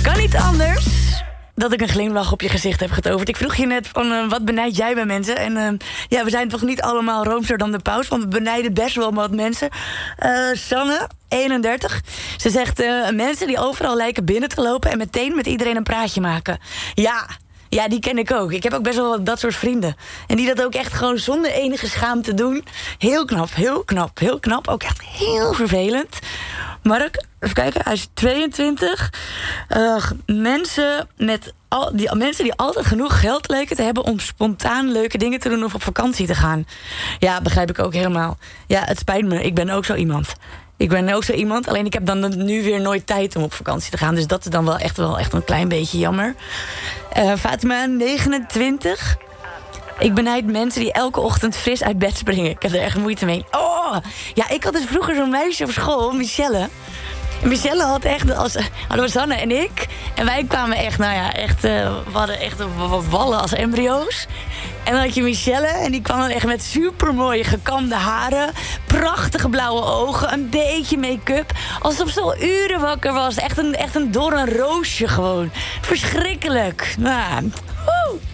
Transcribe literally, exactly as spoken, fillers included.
Kan niet anders dat ik een glimlach op je gezicht heb getoverd. Ik vroeg je net van, uh, wat benijd jij bij mensen? En uh, ja, we zijn toch niet allemaal roomser dan de paus, want we benijden best wel wat mensen. Uh, Sanne, eenendertig. Ze zegt, uh, mensen die overal lijken binnen te lopen en meteen met iedereen een praatje maken. Ja, ja, die ken ik ook. Ik heb ook best wel wat dat soort vrienden. En die dat ook echt gewoon zonder enige schaamte doen. Heel knap, heel knap, heel knap. Ook echt heel vervelend. Mark, even kijken, hij is tweeëntwintig. Uh, mensen, met al, die, mensen die altijd genoeg geld lijken te hebben om spontaan leuke dingen te doen of op vakantie te gaan. Ja, begrijp ik ook helemaal. Ja, het spijt me, ik ben ook zo iemand. Ik ben ook zo iemand, alleen ik heb dan nu weer nooit tijd om op vakantie te gaan. Dus dat is dan wel echt, wel echt een klein beetje jammer. Uh, Fatima, negenentwintig. Ik benijd mensen die elke ochtend fris uit bed springen. Ik heb er echt moeite mee. Oh, ja, ik had dus vroeger zo'n meisje op school, Michelle. Michelle had echt, als, hadden we Sanne en ik. En wij kwamen echt, nou ja, echt, uh, we hadden echt wat wallen als embryo's. En dan had je Michelle en die kwam dan echt met supermooie gekamde haren. Prachtige blauwe ogen, een beetje make-up. Alsof ze al uren wakker was. Echt een, echt een door een roosje gewoon. Verschrikkelijk. Nou,